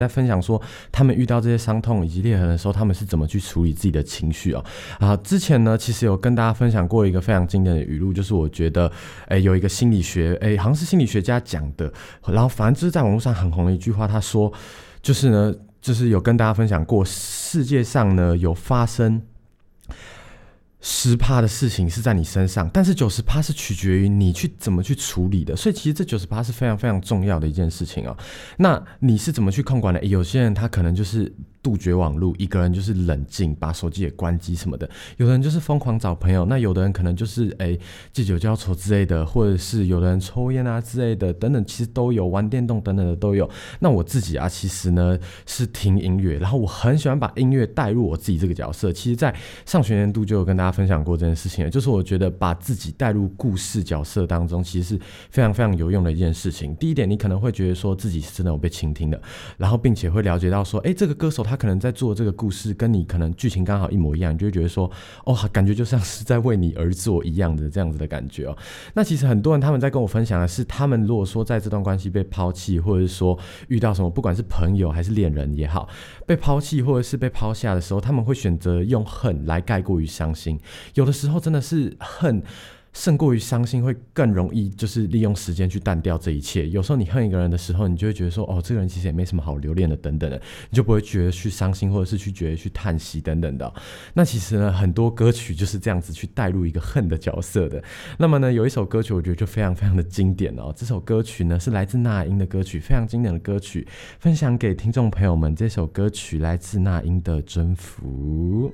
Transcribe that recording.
在分享说他们遇到这些伤痛以及裂痕的时候，他们是怎么去处理自己的情绪之前呢，其实有跟大家分享过一个非常经典的语录，就是我觉得有一个心理学好像是心理学家讲的，然后反正就是在网络上很红的一句话，他说就是有跟大家分享过，世界上呢有发生10%的事情是在你身上，但是90%是取决于你去怎么去处理的，所以其实这90%是非常非常重要的一件事情那你是怎么去控管的？有些人他可能就是杜绝网络，一个人就是冷静，把手机也关机什么的；有的人就是疯狂找朋友，那有的人可能就是借酒浇愁之类的，或者是有的人抽烟之类的等等，其实都有，玩电动等等的都有。那我自己其实呢是听音乐，然后我很喜欢把音乐带入我自己这个角色。其实在上学年度就有跟大家分享过这件事情，就是我觉得把自己带入故事角色当中，其实是非常非常有用的一件事情。第一点，你可能会觉得说自己是真的有被倾听的，然后并且会了解到说这个歌手他可能在做这个故事跟你可能剧情刚好一模一样，你就会觉得说感觉就像是在为你而做一样的这样子的感觉那其实很多人他们在跟我分享的是，他们如果说在这段关系被抛弃，或者是说遇到什么不管是朋友还是恋人也好，被抛弃或者是被抛下的时候，他们会选择用恨来盖过于伤心。有的时候真的是恨胜过于伤心，会更容易就是利用时间去淡掉这一切。有时候你恨一个人的时候，你就会觉得说这个人其实也没什么好留恋的等等的，你就不会觉得去伤心，或者是觉得去叹息等等的那其实呢，很多歌曲就是这样子去带入一个恨的角色的。那么呢，有一首歌曲我觉得就非常非常的经典这首歌曲呢是来自那英的歌曲，非常经典的歌曲，分享给听众朋友们。这首歌曲来自那英的征服。